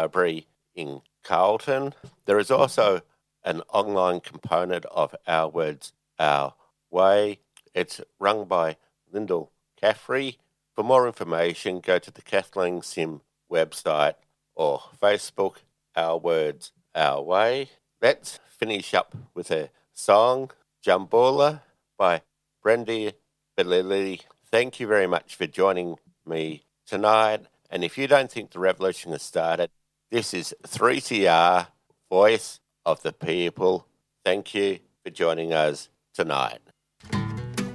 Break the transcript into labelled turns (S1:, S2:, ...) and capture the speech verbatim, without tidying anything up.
S1: Library in Carlton. There is also an online component of Our Words, Our Way. It's run by Lyndall Caffrey. For more information, go to the Kathleen Sim website or Facebook, Our Words, Our Way. Let's finish up with a song, Jumbula by Brenda Belili. Thank you very much for joining me tonight. And if you don't think the revolution has started, this is three C R, Voice of the People. Thank you for joining us tonight.